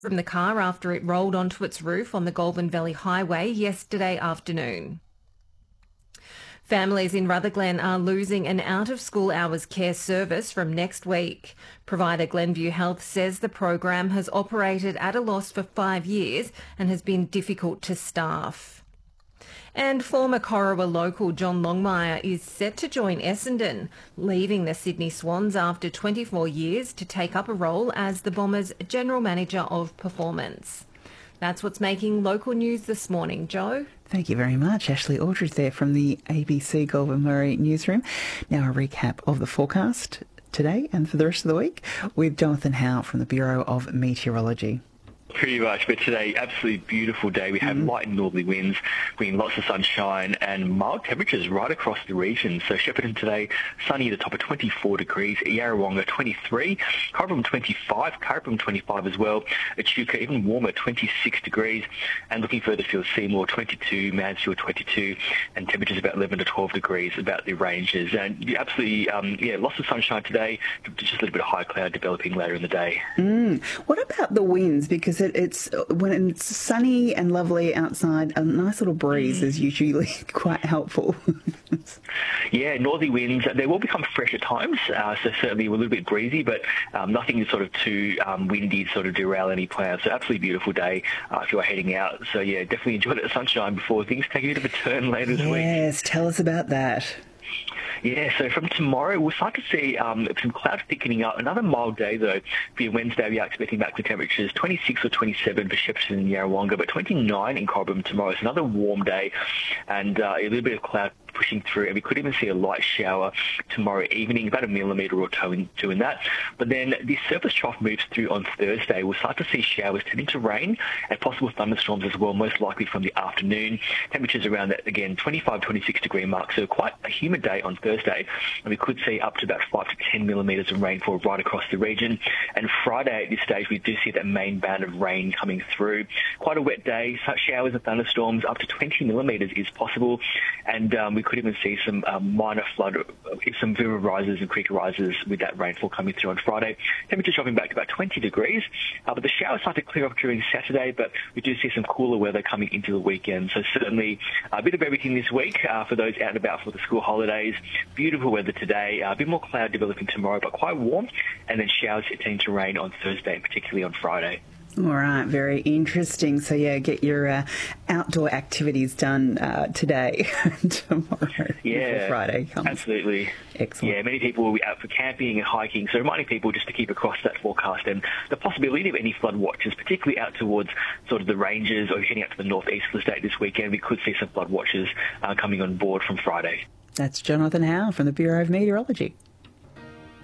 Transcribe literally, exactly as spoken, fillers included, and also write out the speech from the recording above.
from the car after it rolled onto its roof on the Goulburn Valley Highway yesterday afternoon. Families in Rutherglen are losing an out-of-school hours care service from next week. Provider Glenview Health says the program has operated at a loss for five years and has been difficult to staff. And former Corowa local John Longmire is set to join Essendon, leaving the Sydney Swans after twenty-four years to take up a role as the Bombers' General Manager of Performance. That's what's making local news this morning. Joe? Thank you very much. Ashley Aldridge there from the A B C Goulburn Murray newsroom. Now a recap of the forecast today and for the rest of the week with Jonathan Howe from the Bureau of Meteorology. Pretty much, but today, absolutely beautiful day. We have mm-hmm. light and northerly winds, bringing lots of sunshine and mild temperatures right across the region. So Shepparton today, sunny at the top of twenty-four degrees, Yarrawonga twenty-three, Cobram twenty-five, Cobram twenty-five as well, Echuca even warmer, twenty-six degrees, and looking further afield, Seymour twenty-two, Mansfield twenty-two, and temperatures about eleven to twelve degrees, about the ranges. And absolutely, um, yeah, lots of sunshine today, just a little bit of high cloud developing later in the day. Mm. What about the winds? Because It, it's when it's sunny and lovely outside, a nice little breeze is usually quite helpful. Yeah, northerly winds, they will become fresh at times, uh, so certainly a little bit breezy, but um, nothing sort of too um, windy to sort of derail any plans. So absolutely beautiful day uh, if you are heading out. So yeah, definitely enjoy the sunshine before things take a bit of a turn later this yes, week. Yes, tell us about that. Yeah, so from tomorrow, we'll start to see um, some clouds thickening up. Another mild day, though. For your Wednesday, we are expecting back to temperatures twenty-six or twenty-seven for Shepparton and Yarrawonga, but twenty-nine in Cobram tomorrow. It's another warm day and uh, a little bit of cloud pushing through, and we could even see a light shower tomorrow evening, about a millimetre or two in, two in that. But then this surface trough moves through on Thursday. We'll start to see showers turning to rain and possible thunderstorms as well, most likely from the afternoon. Temperatures around that, again, twenty-five, twenty-six degree mark, so quite a humid day on Thursday, and we could see up to about five to ten millimetres of rainfall right across the region. And Friday at this stage, we do see that main band of rain coming through. Quite a wet day, such showers and thunderstorms, up to twenty millimetres is possible, and um, we could even see some um, minor flood, some river rises and creek rises with that rainfall coming through on Friday. Temperatures dropping back to about twenty degrees, uh, but the showers start to clear up during Saturday, but we do see some cooler weather coming into the weekend. So certainly a bit of everything this week uh, for those out and about for the school holidays. Beautiful weather today, uh, a bit more cloud developing tomorrow, but quite warm, and then showers tend to rain on Thursday and particularly on Friday. All right, very interesting. So, yeah, get your uh, outdoor activities done uh, today and tomorrow. Yeah, Friday comes. Absolutely. Excellent. Yeah, many people will be out for camping and hiking, so reminding people just to keep across that forecast and the possibility of any flood watches, particularly out towards sort of the ranges or heading out to the northeast of the state this weekend. We could see some flood watches uh, coming on board from Friday. That's Jonathan Howe from the Bureau of Meteorology.